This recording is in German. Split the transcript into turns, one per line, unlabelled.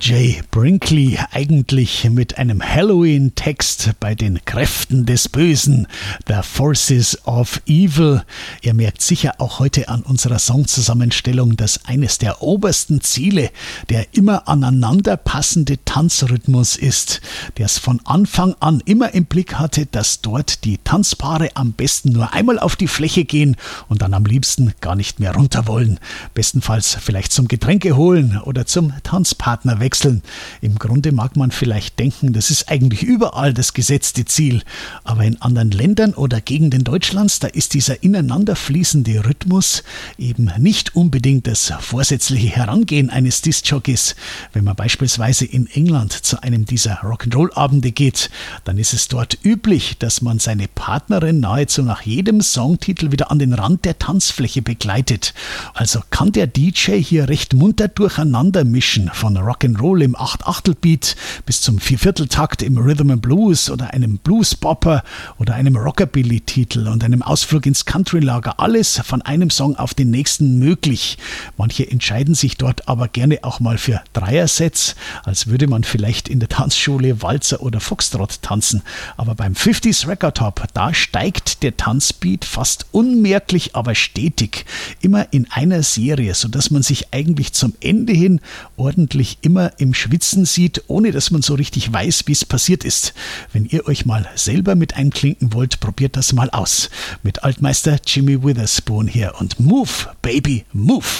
DJ Brinkley eigentlich mit einem Halloween-Text bei den Kräften des Bösen, The Forces of Evil. Ihr merkt sicher auch heute an unserer Songzusammenstellung, dass eines der obersten Ziele der immer aneinander passende Tanzrhythmus ist, der es von Anfang an immer im Blick hatte, dass dort die Tanzpaare am besten nur einmal auf die Fläche gehen und dann am liebsten gar nicht mehr runter wollen. Bestenfalls vielleicht zum Getränke holen oder zum Tanzpartner wechseln. Im Grunde mag man vielleicht denken, das ist eigentlich überall das gesetzte Ziel. Aber in anderen Ländern oder Gegenden Deutschlands, da ist dieser ineinander fließende Rhythmus eben nicht unbedingt das vorsätzliche Herangehen eines Diskjockeys. Wenn man beispielsweise in England zu einem dieser Rock'n'Roll-Abende geht, dann ist es dort üblich, dass man seine Partnerin nahezu nach jedem Songtitel wieder an den Rand der Tanzfläche begleitet. Also kann der DJ hier recht munter durcheinander mischen, von Rock'n'Roll im 8/8-Beat bis zum 4/4-Takt im Rhythm and Blues oder einem Blues-Bopper oder einem Rockabilly-Titel und einem Ausflug ins Country-Lager. Alles von einem Song auf den nächsten möglich. Manche entscheiden sich dort aber gerne auch mal für Dreiersets, als würde man vielleicht in der Tanzschule Walzer oder Foxtrot tanzen. Aber beim 50s Record Hop, da steigt der Tanzbeat fast unmerklich, aber stetig. Immer in einer Serie, sodass man sich eigentlich zum Ende hin ordentlich immer im Schwitzen sieht, ohne dass man so richtig weiß, wie es passiert ist. Wenn ihr euch mal selber mit einklinken wollt, probiert das mal aus. Mit Altmeister Jimmy Witherspoon hier und Move, Baby, Move.